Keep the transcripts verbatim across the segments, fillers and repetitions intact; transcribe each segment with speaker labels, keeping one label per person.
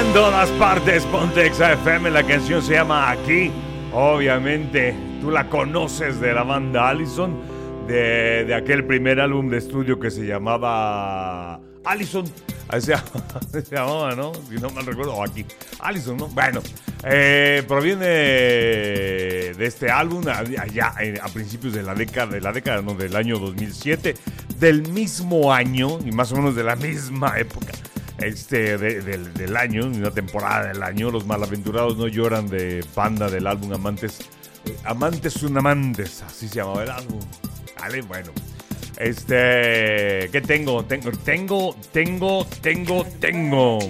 Speaker 1: En todas partes, ponte Exa F M. La canción se llama Aquí. Obviamente, tú la conoces de la banda Allison, de, de aquel primer álbum de estudio que se llamaba Allison. Así se, se llamaba, ¿no? Si no mal recuerdo, o Aquí. Allison, ¿no? Bueno, eh, proviene de este álbum allá a, a principios de la década, de la década, no, del año dos mil siete, del mismo año y más o menos de la misma época. Este de, de, del año, una temporada del año. Los malaventurados no lloran, de banda del álbum Amantes Amantes son amantes, así se llamaba el álbum. Vale, bueno. Este, ¿qué tengo? Tengo, tengo, tengo, tengo, tengo.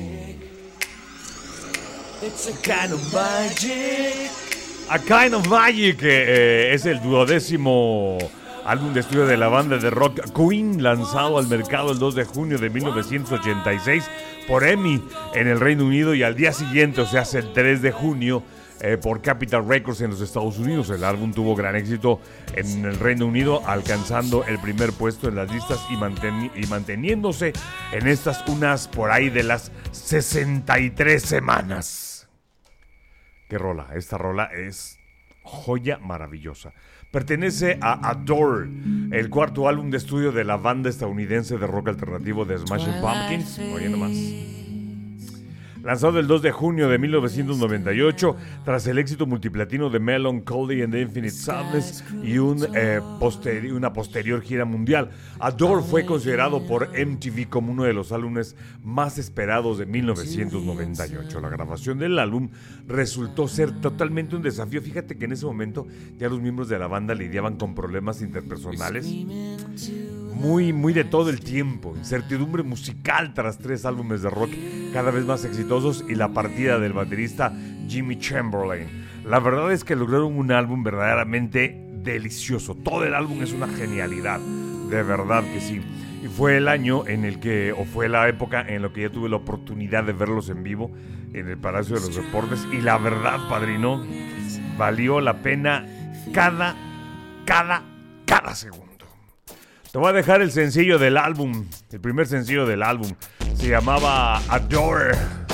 Speaker 1: It's a kind of magic. A Kind of Magic, eh, es el duodécimo álbum de estudio de la banda de rock Queen, lanzado al mercado el dos de junio de mil novecientos ochenta y seis por EMI en el Reino Unido, y al día siguiente, o sea, el tres de junio, eh, por Capitol Records en los Estados Unidos. El álbum tuvo gran éxito en el Reino Unido, alcanzando el primer puesto en las listas y, manten- y manteniéndose en estas unas por ahí de las sesenta y tres semanas. ¿Qué rola? Esta rola es joya maravillosa. Pertenece a Adore, el cuarto álbum de estudio de la banda estadounidense de rock alternativo de Smashing Pumpkins. Oye nomás. Lanzado el dos de junio de mil novecientos noventa y ocho, tras el éxito multiplatino de Melancholy and the Infinite Sadness y un, eh, posteri- una posterior gira mundial, Adore fue considerado por M T V como uno de los álbumes más esperados de mil novecientos noventa y ocho. La grabación del álbum resultó ser totalmente un desafío. Fíjate que en ese momento ya los miembros de la banda lidiaban con problemas interpersonales muy, muy de todo el tiempo, incertidumbre musical tras tres álbumes de rock cada vez más exitosos y la partida del baterista Jimmy Chamberlain. La verdad es que lograron un álbum verdaderamente delicioso. Todo el álbum es una genialidad, de verdad que sí. Y fue el año en el que, o fue la época en la que yo tuve la oportunidad de verlos en vivo en el Palacio de los Deportes, y la verdad, padrino, valió la pena cada, cada, cada segundo. Te voy a dejar el sencillo del álbum, el primer sencillo del álbum. Se llamaba Adore.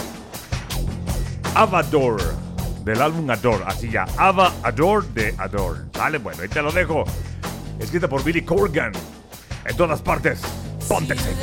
Speaker 1: Ava Adore, del álbum Adore, así ya. Ava Adore de Adore. Vale, bueno, ahí te lo dejo. Escrita por Billy Corgan. En todas partes, ponte Exa.